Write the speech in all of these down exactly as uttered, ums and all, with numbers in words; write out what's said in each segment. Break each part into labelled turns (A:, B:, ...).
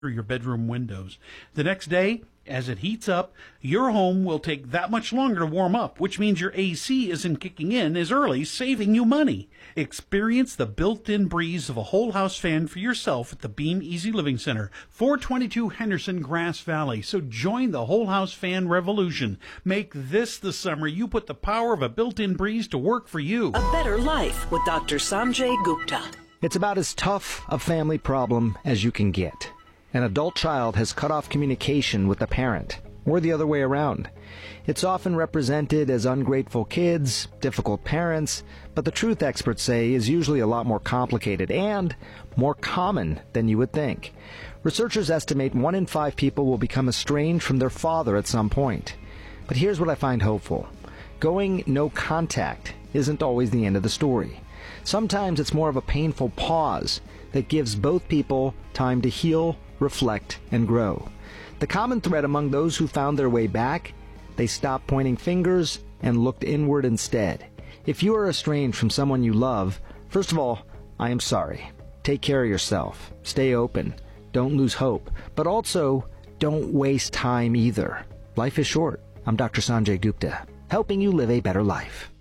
A: through your bedroom windows. The next day, as it heats up, your home will take that much longer to warm up, which means your A C isn't kicking in as early, saving you money. Experience the built-in breeze of a whole house fan for yourself at the Beam Easy Living Center, four twenty-two Henderson, Grass Valley. So join the whole house fan revolution. Make this the summer you put the power of a built-in breeze to work for you.
B: A better life with Doctor Sanjay Gupta.
C: It's about as tough a family problem as you can get. An adult child has cut off communication with the parent, or the other way around. It's often represented as ungrateful kids, difficult parents, but the truth, experts say, is usually a lot more complicated and more common than you would think. Researchers estimate one in five people will become estranged from their father at some point. But here's what I find hopeful. Going no contact isn't always the end of the story. Sometimes it's more of a painful pause that gives both people time to heal, reflect, and grow. The common thread among those who found their way back, they stopped pointing fingers and looked inward instead. If you are estranged from someone you love, first of all, I am sorry. Take care of yourself. Stay open. Don't lose hope. But also, don't waste time either. Life is short. I'm Doctor Sanjay Gupta, helping you live a better life.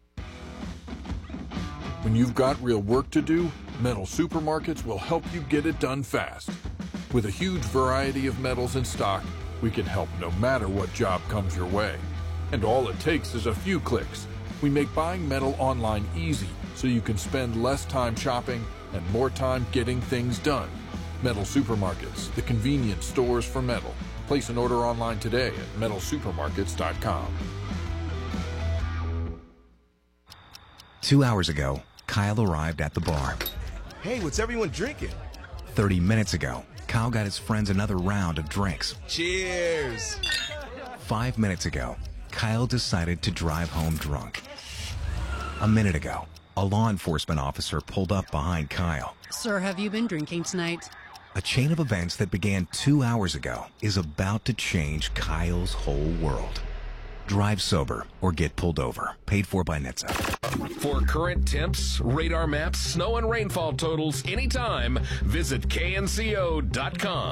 D: When you've got real work to do, Metal Supermarkets will help you get it done fast. With a huge variety of metals in stock, we can help no matter what job comes your way. And all it takes is a few clicks. We make buying metal online easy so you can spend less time shopping and more time getting things done. Metal Supermarkets, the convenience stores for metal. Place an order online today at metal supermarkets dot com.
E: Two hours ago, Kyle arrived at the bar.
F: Hey, what's everyone drinking?
E: Thirty minutes ago, Kyle got his friends another round of drinks.
F: Cheers!
E: Five minutes ago, Kyle decided to drive home drunk. A minute ago, a law enforcement officer pulled up behind Kyle.
G: Sir, have you been drinking tonight?
E: A chain of events that began two hours ago is about to change Kyle's whole world. Drive sober or get pulled over. Paid for by N H T S A.
H: For current temps, radar maps, snow and rainfall totals anytime, visit K N C O dot com.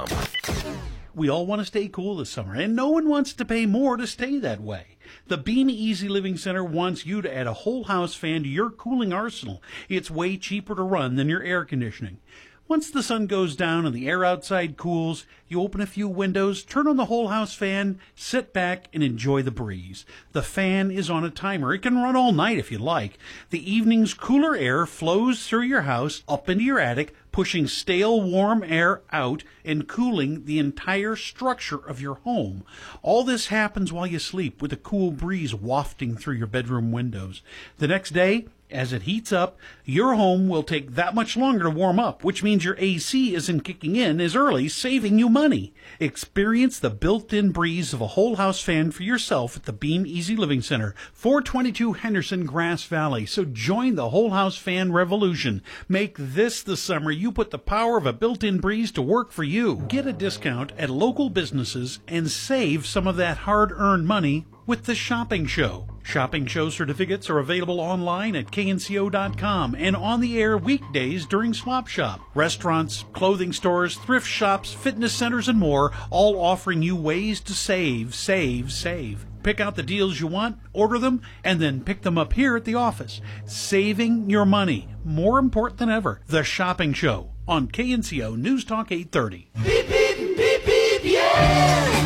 A: We all want to stay cool this summer, and no one wants to pay more to stay that way. The Beam Easy Living Center wants you to add a whole house fan to your cooling arsenal. It's way cheaper to run than your air conditioning. Once the sun goes down and the air outside cools, you open a few windows, turn on the whole house fan, sit back, and enjoy the breeze. The fan is on a timer. It can run all night if you like. The evening's cooler air flows through your house, up into your attic, pushing stale, warm air out and cooling the entire structure of your home. All this happens while you sleep with a cool breeze wafting through your bedroom windows. The next day, as it heats up, your home will take that much longer to warm up, which means your A C isn't kicking in as early, saving you money. Experience the built-in breeze of a whole house fan for yourself at the Beam Easy Living Center, four twenty-two Henderson, Grass Valley. So join the whole house fan revolution. Make this the summer you put the power of a built-in breeze to work for you. Get a discount at local businesses and save some of that hard-earned money with the Shopping Show. Shopping Show certificates are available online at K N C O dot com and on the air weekdays during Swap Shop. Restaurants, clothing stores, thrift shops, fitness centers, and more, all offering you ways to save, save, save. Pick out the deals you want, order them, and then pick them up here at the office. Saving your money, more important than ever. The Shopping Show on K N C O News Talk eight thirty.
I: Beep, beep, beep, beep, yeah!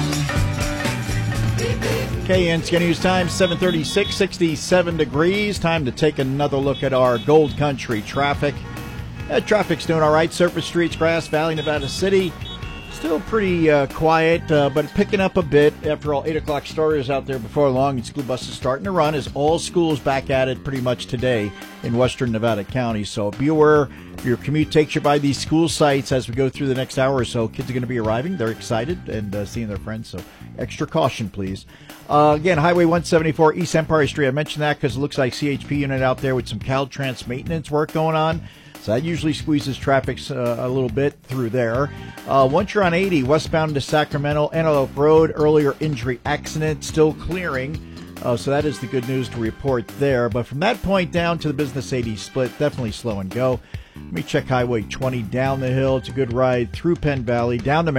J: K N C O News Time, seven thirty-six, sixty-seven degrees. Time to take another look at our Gold Country traffic. Uh, traffic's doing all right. Surface streets, Grass Valley, Nevada City. Still pretty uh, quiet, uh, but picking up a bit. After all, eight o'clock stories out there before long, and school buses starting to run as all schools back at it pretty much today in western Nevada County. So be aware if your commute takes you by these school sites as we go through the next hour or so. Kids are going to be arriving. They're excited and uh, seeing their friends, so extra caution, please. Uh, again, Highway one seventy-four, East Empire Street. I mentioned that because it looks like C H P unit out there with some Caltrans maintenance work going on. So that usually squeezes traffic uh, a little bit through there. Uh, once you're on eighty, westbound to Sacramento, Antelope Road, earlier injury accident, still clearing Oh, so that is the good news to report there. But from that point down to the Business eighty split, definitely slow and go. Let me check Highway twenty down the hill. It's a good ride through Penn Valley, down to